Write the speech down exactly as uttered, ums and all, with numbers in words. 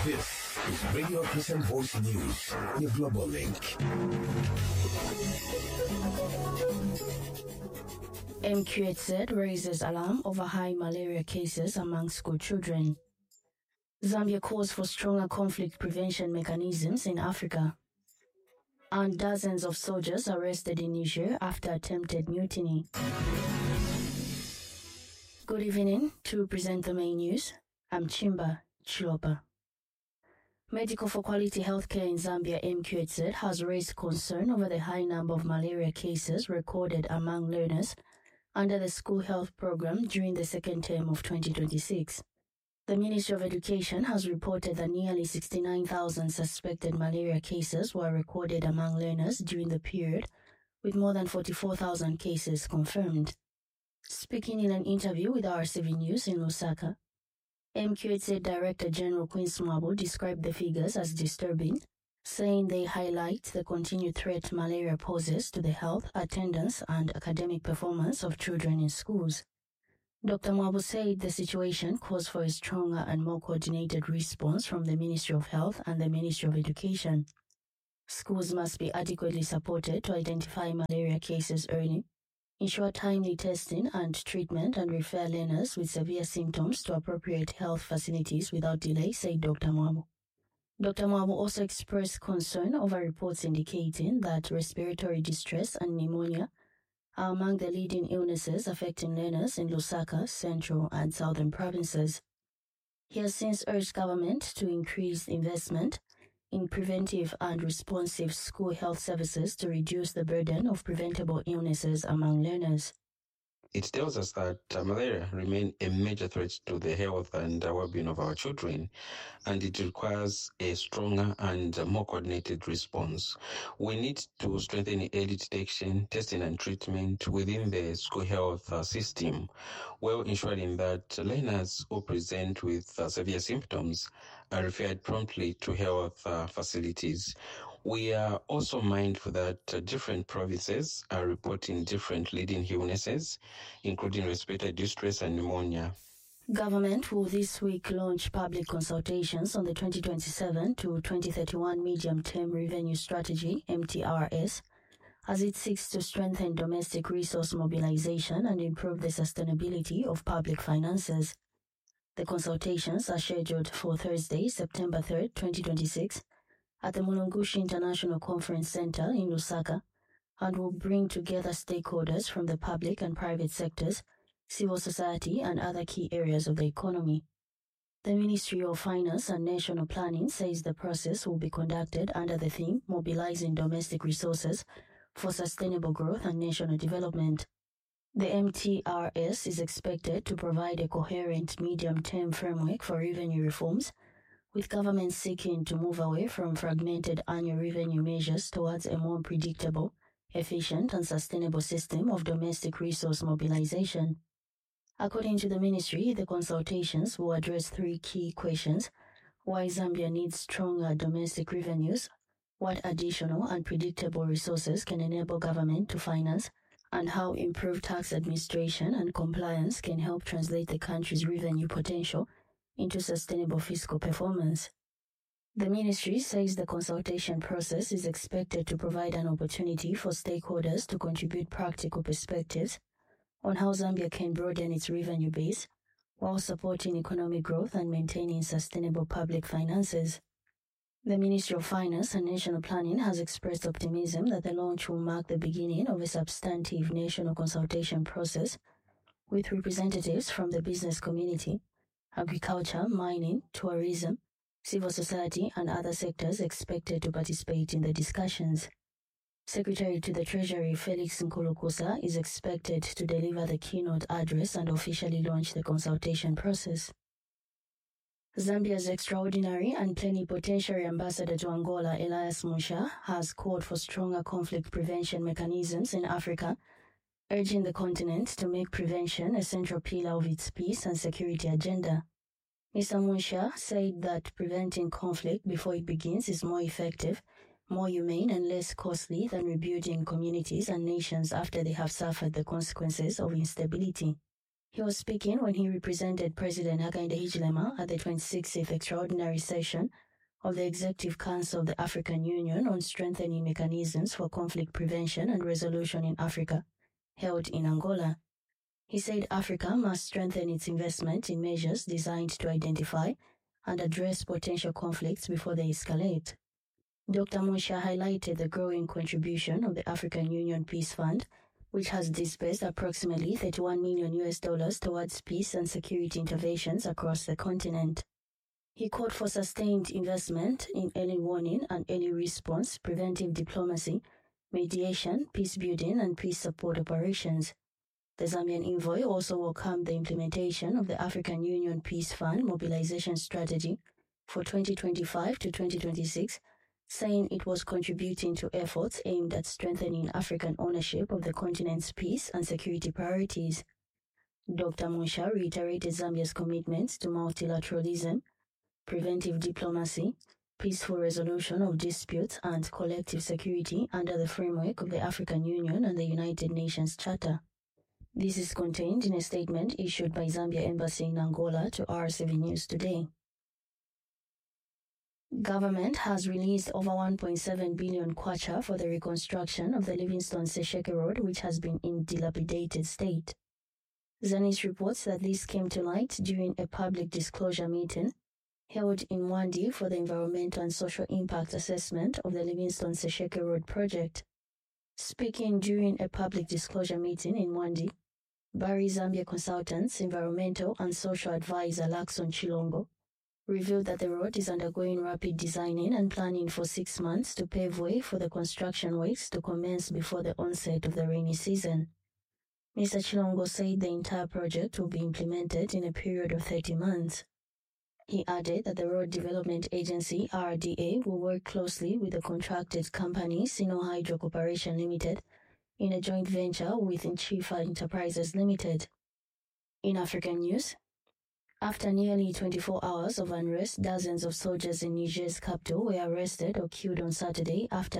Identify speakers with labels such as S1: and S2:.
S1: This is Radio Christian Voice News, your global link.
S2: M Q H Z raises alarm over high malaria cases among school children. Zambia calls for stronger conflict prevention mechanisms in Africa. And dozens of soldiers arrested in Niger after attempted mutiny. Good evening. To present the main news, I'm Chimba Chilopa. Medical for Quality Healthcare in Zambia, M Q H Z, has raised concern over the high number of malaria cases recorded among learners under the school health program during the second term of twenty twenty-six. The Ministry of Education has reported that nearly sixty-nine thousand suspected malaria cases were recorded among learners during the period, with more than forty-four thousand cases confirmed. Speaking in an interview with R C V News in Lusaka, M Q H Z Director General Quince Mwabo described the figures as disturbing, saying they highlight the continued threat malaria poses to the health, attendance, and academic performance of children in schools. Doctor Mwabo said the situation calls for a stronger and more coordinated response from the Ministry of Health and the Ministry of Education. Schools must be adequately supported to identify malaria cases early, ensure timely testing and treatment, and refer learners with severe symptoms to appropriate health facilities without delay, said Doctor Mwabo. Doctor Mwabo also expressed concern over reports indicating that respiratory distress and pneumonia are among the leading illnesses affecting learners in Lusaka, Central and Southern provinces. He has since urged government to increase investment in preventive and responsive school health services to reduce the burden of preventable illnesses among learners.
S3: It tells us that uh, malaria remains a major threat to the health and uh, well-being of our children, and it requires a stronger and uh, more coordinated response. We need to strengthen early detection, testing and treatment within the school health uh, system, while ensuring that learners who present with uh, severe symptoms are referred promptly to health uh, facilities. We are also mindful that uh, different provinces are reporting different leading illnesses, including respiratory distress and pneumonia.
S2: Government will this week launch public consultations on the twenty twenty-seven to twenty thirty-one Medium-Term Revenue Strategy, M T R S, as it seeks to strengthen domestic resource mobilization and improve the sustainability of public finances. The consultations are scheduled for Thursday, September third, twenty twenty-six, at the Mulungushi International Conference Center in Lusaka, and will bring together stakeholders from the public and private sectors, civil society, and other key areas of the economy. The Ministry of Finance and National Planning says the process will be conducted under the theme Mobilizing Domestic Resources for Sustainable Growth and National Development. The M T R S is expected to provide a coherent medium-term framework for revenue reforms, with governments seeking to move away from fragmented annual revenue measures towards a more predictable, efficient and sustainable system of domestic resource mobilization. According to the ministry, the consultations will address three key questions: why Zambia needs stronger domestic revenues, what additional and predictable resources can enable government to finance, and how improved tax administration and compliance can help translate the country's revenue potential into sustainable fiscal performance. The ministry says the consultation process is expected to provide an opportunity for stakeholders to contribute practical perspectives on how Zambia can broaden its revenue base while supporting economic growth and maintaining sustainable public finances. The Ministry of Finance and National Planning has expressed optimism that the launch will mark the beginning of a substantive national consultation process with representatives from the business community, agriculture, mining, tourism, civil society, and other sectors expected to participate in the discussions. Secretary to the Treasury Felix Nkulukusa is expected to deliver the keynote address and officially launch the consultation process. Zambia's extraordinary and plenipotentiary ambassador to Angola, Elias Musha, has called for stronger conflict prevention mechanisms in Africa, urging the continent to make prevention a central pillar of its peace and security agenda. Mister Musha said that preventing conflict before it begins is more effective, more humane and less costly than rebuilding communities and nations after they have suffered the consequences of instability. He was speaking when he represented President Hakainde Hichilema at the twenty-sixth Extraordinary Session of the Executive Council of the African Union on Strengthening Mechanisms for Conflict Prevention and Resolution in Africa, held in Angola. He said Africa must strengthen its investment in measures designed to identify and address potential conflicts before they escalate. Doctor Munsha highlighted the growing contribution of the African Union Peace Fund, which has disbursed approximately thirty-one million U S dollars towards peace and security interventions across the continent. He called for sustained investment in early warning and early response, preventive diplomacy, mediation, peace building, and peace support operations. The Zambian envoy also welcomed the implementation of the African Union Peace Fund mobilization strategy for twenty twenty-five to twenty twenty-six, saying it was contributing to efforts aimed at strengthening African ownership of the continent's peace and security priorities. Doctor Munsha reiterated Zambia's commitments to multilateralism, preventive diplomacy, peaceful resolution of disputes, and collective security under the framework of the African Union and the United Nations Charter. This is contained in a statement issued by Zambia Embassy in Angola to R seven News today. Government has released over one point seven billion kwacha for the reconstruction of the Livingstone Sesheke Road, which has been in dilapidated state. Zanis reports that this came to light during a public disclosure meeting held in Mwandi for the environmental and social impact assessment of the Livingstone Sesheke Road project. Speaking during a public disclosure meeting in Mwandi, Bari Zambia Consultants Environmental and Social Advisor Lakson Chilongo revealed that the road is undergoing rapid designing and planning for six months to pave way for the construction works to commence before the onset of the rainy season. Mister Chilongo said the entire project will be implemented in a period of thirty months. He added that the Road Development Agency, R D A, will work closely with the contracted company, Sino Hydro Corporation Limited, in a joint venture with Nchifa Enterprises Limited. In African news, after nearly twenty-four hours of unrest, dozens of soldiers in Niger's capital were arrested or killed on Saturday after